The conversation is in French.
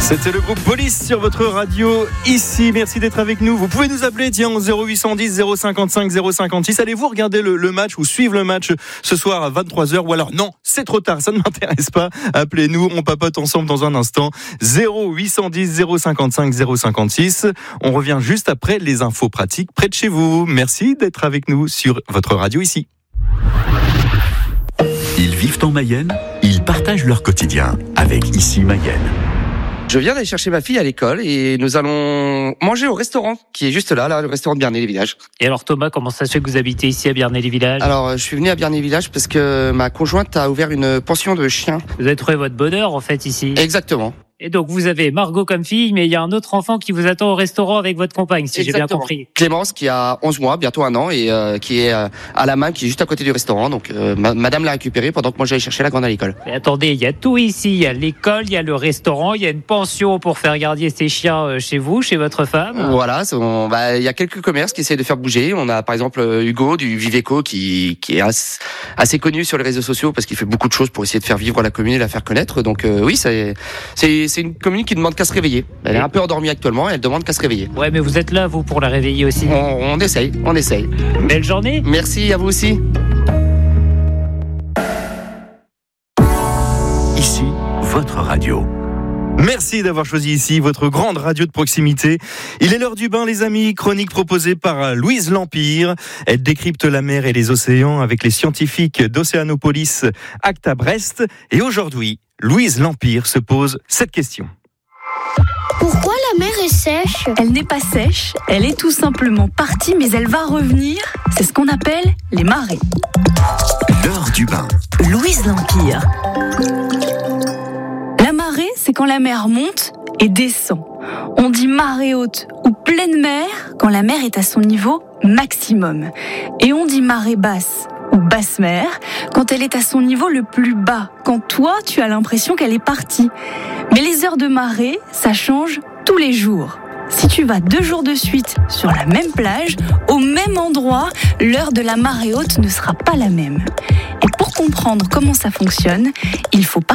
C'était le groupe Police sur votre radio ici. Merci d'être avec nous. Vous pouvez nous appeler au 0810 055 056. Allez-vous regarder le match ou suivre le match ce soir à 23h ou alors non, c'est trop tard, ça ne m'intéresse pas. Appelez-nous, on papote ensemble dans un instant. 0810 055 056. On revient juste après les infos pratiques près de chez vous. Merci d'être avec nous sur votre radio ici. Ils vivent en Mayenne, ils partagent leur quotidien avec Ici Mayenne. Je viens d'aller chercher ma fille à l'école et nous allons manger au restaurant qui est juste là, le restaurant de Bernay-les-Villages. Et alors Thomas, comment ça se fait que vous habitez ici à Bernay-les-Villages ? Alors je suis venu à Bernay-les-Villages parce que ma conjointe a ouvert une pension de chiens. Vous avez trouvé votre bonheur en fait ici ? Exactement. Et donc vous avez Margot comme fille, mais il y a un autre enfant qui vous attend au restaurant avec votre compagne, si Exactement. j'ai bien compris. Clémence qui a 11 mois, bientôt 1 an, et qui est à la main, qui est juste à côté du restaurant. Donc madame l'a récupéré pendant que moi j'allais chercher la grande à l'école. Mais attendez, il y a tout ici, il y a l'école, il y a le restaurant, il y a une pension pour faire garder ses chiens chez vous, chez votre femme. Voilà, il y a quelques commerces qui essaient de faire bouger. On a par exemple Hugo du Viveco qui est assez connu sur les réseaux sociaux parce qu'il fait beaucoup de choses pour essayer de faire vivre la commune et la faire connaître. Donc oui, c'est une commune qui demande qu'à se réveiller. Elle est un peu endormie actuellement et elle demande qu'à se réveiller. Ouais, mais vous êtes là, vous, pour la réveiller aussi. On essaye. Belle journée. Merci à vous aussi. Ici, votre radio. Merci d'avoir choisi ici votre grande radio de proximité. Il est l'heure du bain, les amis. Chronique proposée par Louise L'Empire. Elle décrypte la mer et les océans avec les scientifiques d'Océanopolis Acta Brest. Et aujourd'hui, Louise L'Empire se pose cette question. Pourquoi la mer est sèche ? Elle n'est pas sèche, elle est tout simplement partie, mais elle va revenir. C'est ce qu'on appelle les marées. L'heure du bain. Louise L'Empire. La marée, c'est quand la mer monte et descend. On dit marée haute ou pleine mer quand la mer est à son niveau maximum. Et on dit marée basse ou basse mer quand elle est à son niveau le plus bas, quand toi tu as l'impression qu'elle est partie. Mais les heures de marée, ça change tous les jours. Si tu vas 2 jours de suite sur la même plage, au même endroit, l'heure de la marée haute ne sera pas la même. Et pour comprendre comment ça fonctionne, il faut